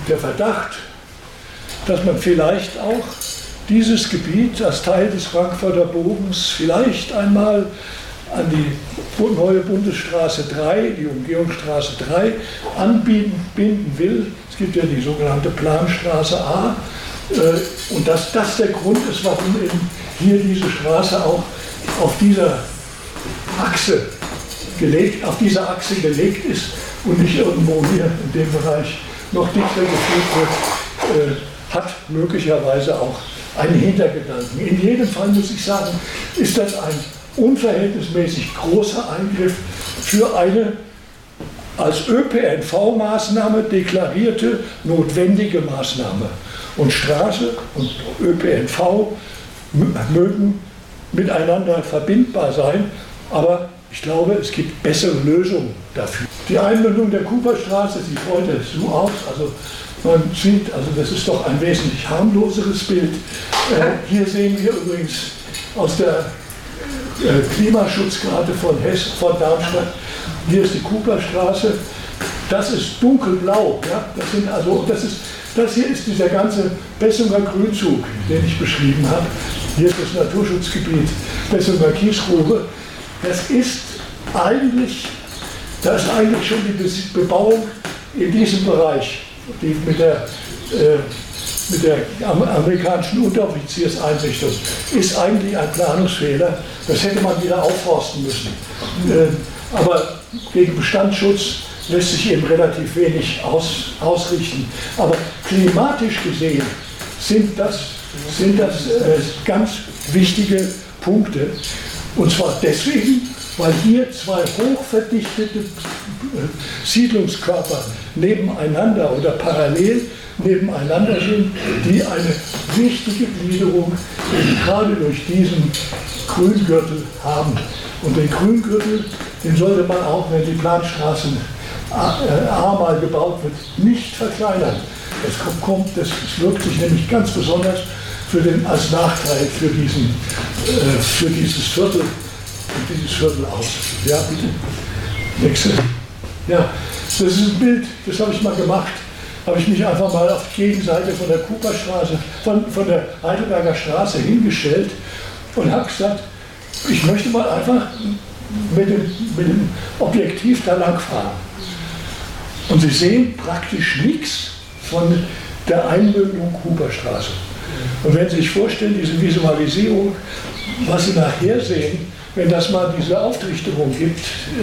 der Verdacht, dass man vielleicht auch dieses Gebiet als Teil des Frankfurter Bogens vielleicht einmal an die neue Bundesstraße 3, die Umgehungsstraße 3, anbinden will. Es gibt ja die sogenannte Planstraße A. Und dass das der Grund ist, warum eben hier diese Straße auch auf dieser Achse gelegt ist und nicht irgendwo hier in dem Bereich noch dichter geführt wird, hat möglicherweise auch einen Hintergedanken. In jedem Fall muss ich sagen, ist das ein unverhältnismäßig großer Eingriff für eine als ÖPNV-Maßnahme deklarierte notwendige Maßnahme. Und Straße und ÖPNV mögen miteinander verbindbar sein, aber ich glaube, es gibt bessere Lösungen dafür. Die Einmündung der Cooperstraße sieht heute so aus, also man sieht, also das ist doch ein wesentlich harmloseres Bild. Hier sehen wir übrigens aus der Klimaschutzkarte von Darmstadt, hier ist die Cooperstraße, das ist dunkelblau, ja? Das hier ist dieser ganze Bessunger Grünzug, den ich beschrieben habe. Hier ist das Naturschutzgebiet Bessunger Kiesgrube. Das ist eigentlich schon die Bebauung in diesem Bereich, die mit der amerikanischen Unteroffizierseinrichtung, ist eigentlich ein Planungsfehler. Das hätte man wieder aufforsten müssen. Aber gegen Bestandsschutz lässt sich eben relativ wenig ausrichten. Aber klimatisch gesehen sind das ganz wichtige Punkte. Und zwar deswegen, weil hier zwei hochverdichtete Siedlungskörper nebeneinander oder parallel nebeneinander sind, die eine wichtige Gliederung gerade durch diesen Grüngürtel haben. Und den Grüngürtel, den sollte man auch, wenn die Planstraße A mal gebaut wird, nicht verkleinern. Das wirkt sich nämlich ganz besonders als Nachteil für dieses Viertel aus. Ja, bitte. Nächste. Ja, das ist ein Bild, das habe ich mal gemacht. Habe ich mich einfach mal auf die Gegenseite von der Cooperstraße, von der Heidelberger Straße hingestellt und habe gesagt, ich möchte mal einfach mit dem Objektiv da lang fahren. Und Sie sehen praktisch nichts von der Einmündung Cooperstraße. Und wenn Sie sich vorstellen, diese Visualisierung, was Sie nachher sehen, wenn das mal diese Auftrichterung gibt,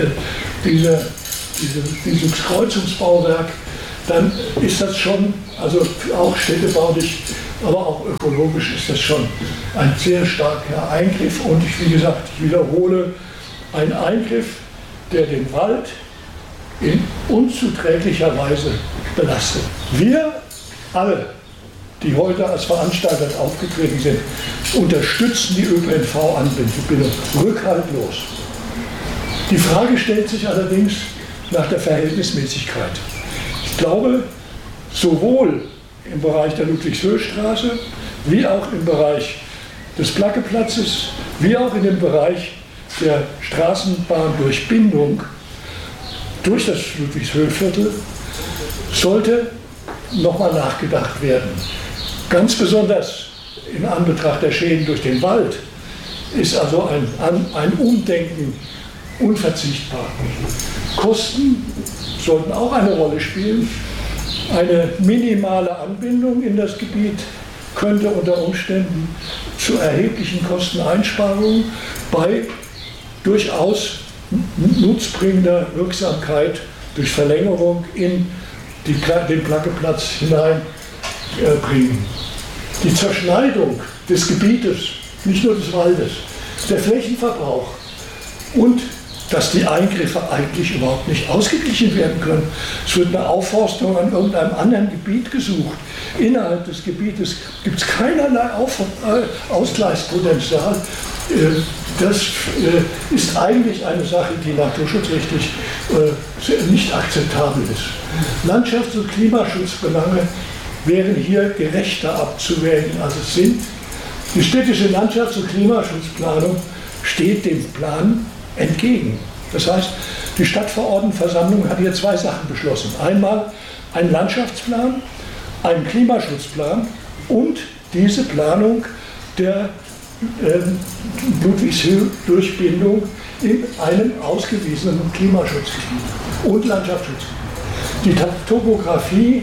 dieses Kreuzungsbauwerk, dann ist das schon, also auch städtebaulich, aber auch ökologisch ist das schon ein sehr starker Eingriff. Und wie gesagt, ich wiederhole, ein Eingriff, der den Wald in unzuträglicher Weise belastet. Wir alle, die heute als Veranstalter aufgetreten sind, unterstützen die ÖPNV-Anbindung rückhaltlos. Die Frage stellt sich allerdings nach der Verhältnismäßigkeit. Ich glaube, sowohl im Bereich der Ludwigshöchstraße, wie auch im Bereich des Plackeplatzes, wie auch in dem Bereich der Straßenbahndurchbindung durch das Ludwigshöchviertel sollte nochmal nachgedacht werden. Ganz besonders in Anbetracht der Schäden durch den Wald ist also ein Umdenken unverzichtbar. Kosten sollten auch eine Rolle spielen. Eine minimale Anbindung in das Gebiet könnte unter Umständen zu erheblichen Kosteneinsparungen bei durchaus nutzbringender Wirksamkeit durch Verlängerung in den Plackeplatz hineinbringen. Die Zerschneidung des Gebietes, nicht nur des Waldes, der Flächenverbrauch und dass die Eingriffe eigentlich überhaupt nicht ausgeglichen werden können. Es wird eine Aufforstung an irgendeinem anderen Gebiet gesucht. Innerhalb des Gebietes gibt es keinerlei Ausgleichspotenzial. Das ist eigentlich eine Sache, die naturschutzrechtlich nicht akzeptabel ist. Landschafts- und Klimaschutzbelange wären hier gerechter abzuwägen, als es sind. Die städtische Landschafts- und Klimaschutzplanung steht dem Plan entgegen. Das heißt, die Stadtverordnetenversammlung hat hier zwei Sachen beschlossen. Einmal einen Landschaftsplan einen Klimaschutzplan und diese Planung der Ludwigshöhe-Durchbindung in einem ausgewiesenen Klimaschutzgebiet und Landschaftsschutzgebiet. Die Topografie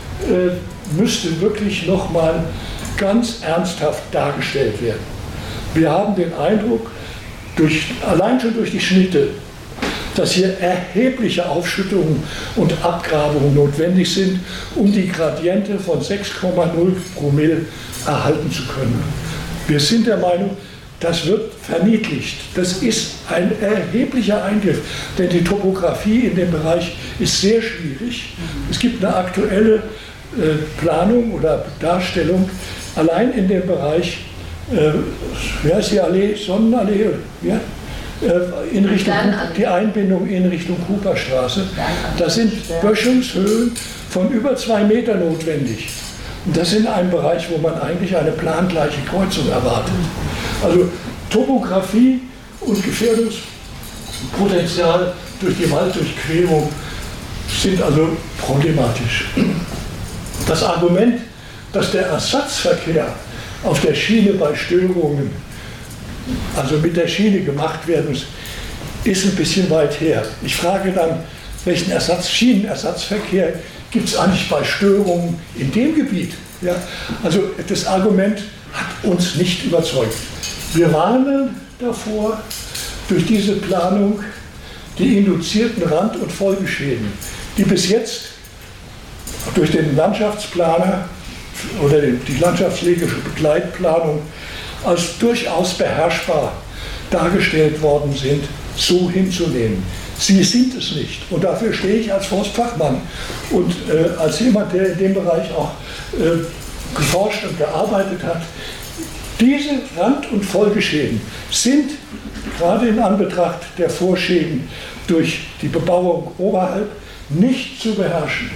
müsste wirklich nochmal ganz ernsthaft dargestellt werden. Wir haben den Eindruck, allein schon durch die Schnitte, dass hier erhebliche Aufschüttungen und Abgrabungen notwendig sind, um die Gradiente von 6,0 Promille erhalten zu können. Wir sind der Meinung, das wird verniedlicht. Das ist ein erheblicher Eingriff, denn die Topografie in dem Bereich ist sehr schwierig. Es gibt eine aktuelle Planung oder Darstellung, allein in dem Bereich, wie heißt die Allee, Sonnenallee, ja? In Richtung, die Einbindung in Richtung Cooperstraße. Da sind Böschungshöhen von über 2 Meter notwendig. Und das in einem Bereich, wo man eigentlich eine plangleiche Kreuzung erwartet. Also Topografie und Gefährdungspotenzial durch die Walddurchquerung sind also problematisch. Das Argument, dass der Ersatzverkehr auf der Schiene bei Störungen, also mit der Schiene gemacht werden muss, ist ein bisschen weit her. Ich frage dann, welchen Schienenersatzverkehr gibt es eigentlich bei Störungen in dem Gebiet? Ja, also das Argument hat uns nicht überzeugt. Wir warnen davor, durch diese Planung die induzierten Rand- und Folgeschäden, die bis jetzt durch den Landschaftsplaner oder die landschaftslegische Begleitplanung als durchaus beherrschbar dargestellt worden sind, so hinzunehmen. Sie sind es nicht. Und dafür stehe ich als Forstfachmann und als jemand, der in dem Bereich auch geforscht und gearbeitet hat. Diese Rand- und Folgeschäden sind gerade in Anbetracht der Vorschäden durch die Bebauung oberhalb nicht zu beherrschen.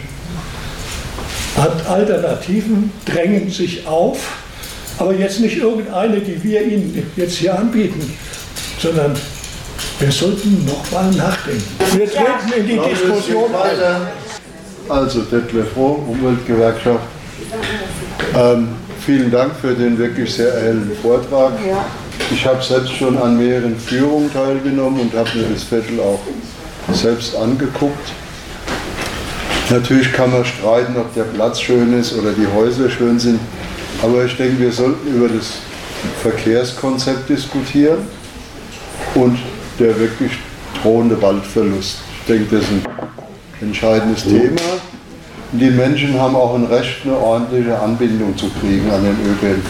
Alternativen drängen sich auf, aber jetzt nicht irgendeine, die wir Ihnen jetzt hier anbieten, sondern wir sollten noch mal nachdenken. Wir treten in die Diskussion weiter. Also Detlef Roh, Umweltgewerkschaft. Vielen Dank für den wirklich sehr erhellenden Vortrag. Ich habe selbst schon an mehreren Führungen teilgenommen und habe mir das Viertel auch selbst angeguckt. Natürlich kann man streiten, ob der Platz schön ist oder die Häuser schön sind, aber ich denke, wir sollten über das Verkehrskonzept diskutieren und der wirklich drohende Waldverlust. Ich denke, das ist ein entscheidendes Thema. Und die Menschen haben auch ein Recht, eine ordentliche Anbindung zu kriegen an den ÖPNV.